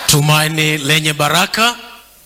Tumaini lenye baraka.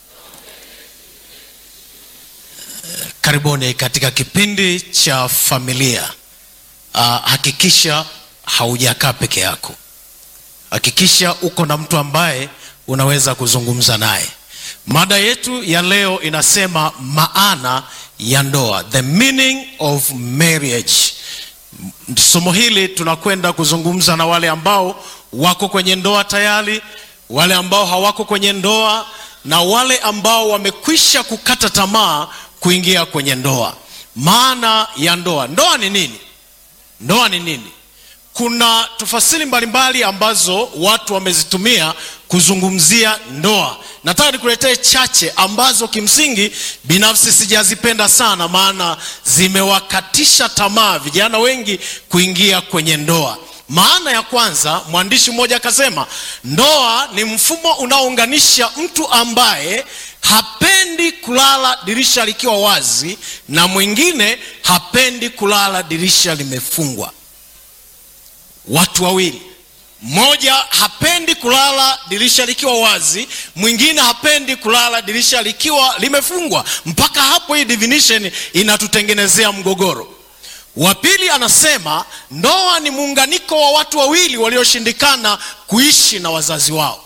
Karibuni katika kipindi cha familia. Hakikisha haujakaa peke yako. Hakikisha uko na mtu ambaye unaweza kuzungumza naye. Mada yetu ya leo inasema maana ya ndoa, the meaning of marriage. Somo hili tunakwenda kuzungumza na wale ambao wako kwenye ndoa tayari, wale ambao hawako kwenye ndoa, na wale ambao wamekwisha kukata tamaa kuingia kwenye ndoa. Maana ya ndoa. Ndoa ni nini? Ndoa ni nini? Kuna tafsiri mbalimbali ambazo watu wamezitumia kuzungumzia ndoa. Nataka nikuletee chache ambazo kimsingi binafsi sijazipenda sana, maana zimewakatisha tamaa vijana wengi kuingia kwenye ndoa. Maana ya kwanza, mwandishi mmoja akasema, ndoa ni mfumo unaounganisha mtu ambaye hapendi kulala dirisha likiwa wazi na mwingine hapendi kulala dirisha limefungwa. Watu wawili, mmoja hapendi kulala dirisha likiwa wazi, mwingine hapendi kulala dirisha likiwa limefungwa. Mpaka hapo hii definition inatutengenezea mgogoro. Wa pili anasema ndoa ni muunganiko wa watu wawili walioshindikana kuishi na wazazi wao.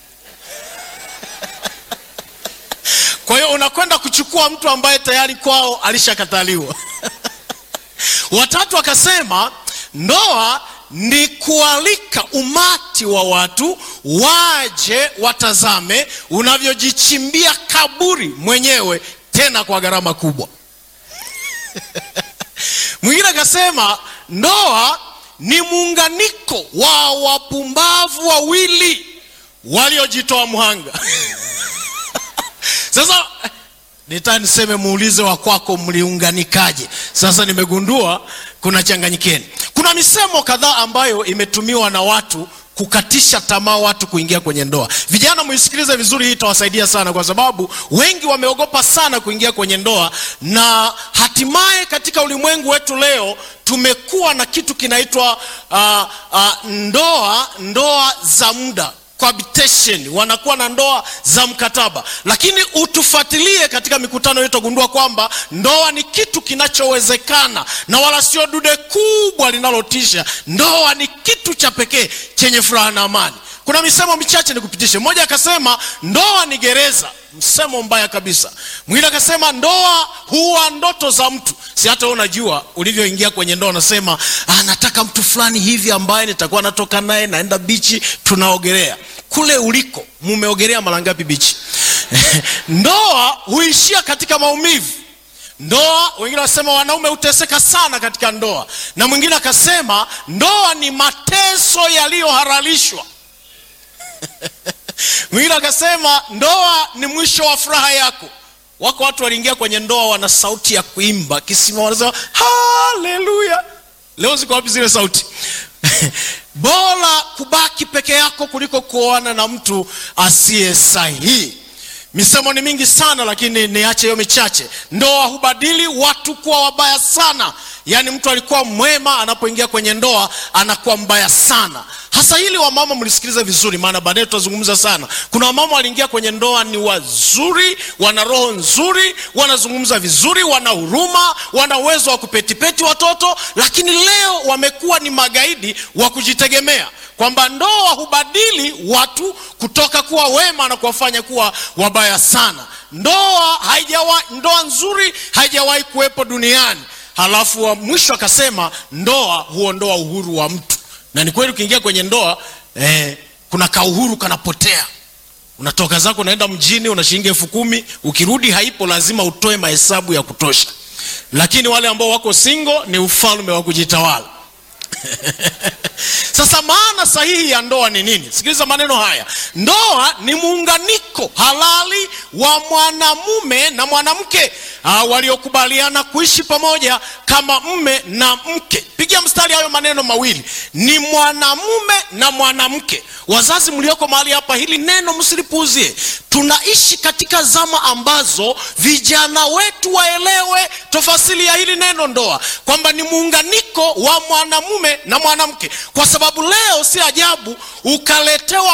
Kwa hiyo unakwenda kuchukua mtu ambaye tayari kwao alishakataliwa. Watatu akasema ndoa ni kualika umati wa watu waje watazame unavyojichimbia kaburi mwenyewe, tena kwa gharama kubwa. Mwingine akasema ndoa ni muunganiko wa wapumbavu wawili waliojitoa mhanga. Sasa niseme muulize wa kwako, mliunganikaje? Sasa nimegundua kuna changanyikeni. Kuna misemo kadhaa ambayo imetumiwa na watu kukatisha tamaa watu kuingia kwenye ndoa. Vijana muisikilize vizuri, hii itawasaidia sana, kwa sababu wengi wameogopa sana kuingia kwenye ndoa. Na hatimaye katika ulimwengu wetu leo tumekuwa na kitu kinaitwa ndoa za muda, cohabitation. Wanakuwa na ndoa za mkataba. Lakini utufuatilie katika mikutano yetu gundua kwamba ndoa ni kitu kinachowezekana na wala sio dude kubwa linalotisha. Ndoa ni kitu cha pekee chenye furaha na amani. Kuna misemo michache nikupitishe. Mmoja akasema ndoa ni gereza, msemo mbaya kabisa. Mwingine akasema ndoa huwa ndoto za mtu. Si hata unajua ulivyoingia kwenye ndoa unasema nataka mtu fulani hivi ambaye nitakuwa natoka naye, naenda bichi, tunaogelea. Kule uliko mumeogelea mara ngapi bichi? Ndoa huishia katika maumivu. Ndoa, wengine wasema wanaume huteseka sana katika ndoa, na mwingine akasema ndoa ni mateso yaliyohalalishwa. Mwingine akasema ndoa ni mwisho wa furaha yako. Wako watu waliingia kwenye ndoa wana sauti ya kuimba kisima, wanasema haleluya. Leo ziko wapi zile sauti? Bora kubaki peke yako kuliko kuoana na mtu asiye sahihi. Misemo ni mingi sana, lakini niache hiyo michache. Ndoa hubadili watu kuwa wabaya sana. Yaani mtu alikuwa mwema, anapoingia kwenye ndoa anakuwa mbaya sana. Hasa hili wamama mlisikiliza vizuri, maana baadaye tutazungumza sana. Kuna wamama waliingia kwenye ndoa ni wazuri, wana roho nzuri, wanazungumza vizuri, wana huruma, wana uwezo wa kupetipeti watoto, lakini leo wamekuwa ni magaidi wa kujitegemea. Kwamba ndoa hubadili watu kutoka kuwa wema na kuwafanya kuwa wabaya sana. Ndoa nzuri haijawahi kuwepo duniani. Halafu wa mwisho akasema ndoa huondoa uhuru wa mtu. Na ni kweli ukiingia kwenye ndoa kuna kauhuru kanapotea. Unatoka zako unaenda mjini, una shilingi 10,000, ukirudi haipo, lazima utoe mahesabu ya kutosha. Lakini wale ambao wako single ni ufalme wa kujitawala. Sasa maana sahihi ya ndoa ni nini? Sikiliza maneno haya. Ndoa ni muunganiko halali wa mwanamume na mwanamke waliokubaliana kuishi pamoja kama mume na mke. Pigia mstari hayo maneno mawili. Ni mwanamume na mwanamke. Wazazi mlioko mahali hapa, hili neno msilipuuzie. Tunaishi katika zama ambazo vijana wetu waelewe tofasili ya hili neno ndoa, kwamba ni muunganiko wa mwanamume na mwanamke. Kwa sababu leo si ajabu ukaletewa